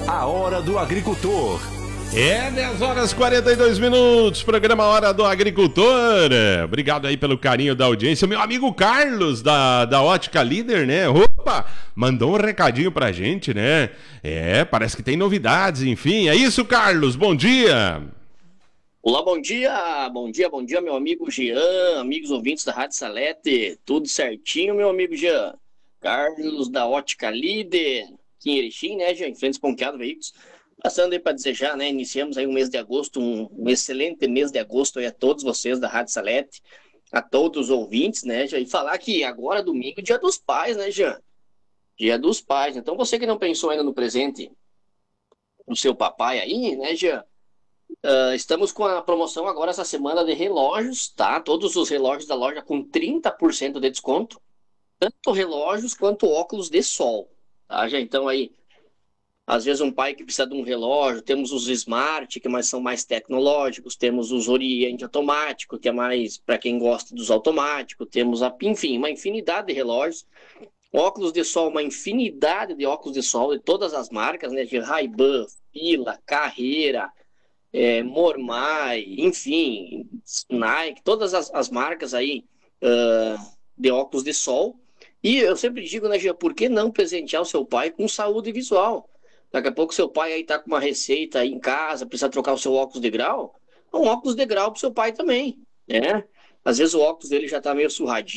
A Hora do Agricultor. 10 horas e 42 minutos, programa Hora do Agricultor. Obrigado aí pelo carinho da audiência. Meu amigo Carlos, da Ótica Líder, né? Opa, mandou um recadinho pra gente, né? Parece que tem novidades, enfim. É isso, Carlos, bom dia. Olá, bom dia, meu amigo Jean, amigos ouvintes da Rádio Salete, tudo certinho, meu amigo Jean? Carlos, da Ótica Líder, aqui em Erechim, né, Jean, em frente ao Ponqueado Veículos. Passando aí para desejar, né, iniciamos aí um mês de agosto, um excelente mês de agosto aí a todos vocês da Rádio Salete, a todos os ouvintes, né, Jean, e falar que agora, domingo, Dia dos Pais, né, Jean? Dia dos Pais, então você que não pensou ainda no presente do seu papai aí, né, Jean? Estamos com a promoção agora essa semana de relógios, tá? Todos os relógios da loja com 30% de desconto, tanto relógios quanto óculos de sol, tá? Já então aí, às vezes um pai que precisa de um relógio, temos os Smart, que são mais tecnológicos, temos os Oriente automático, que é mais para quem gosta dos automáticos, temos enfim, uma infinidade de relógios, óculos de sol, uma infinidade de óculos de sol de todas as marcas, né? De Ray-Ban, Fila, Carreira, Mormai, enfim, Nike, todas as marcas aí de óculos de sol. E eu sempre digo, né, Gia, por que não presentear o seu pai com saúde visual? Daqui a pouco seu pai aí tá com uma receita aí em casa, precisa trocar o seu óculos de grau, um óculos de grau pro seu pai também, né? Às vezes o óculos dele já tá meio surradinho,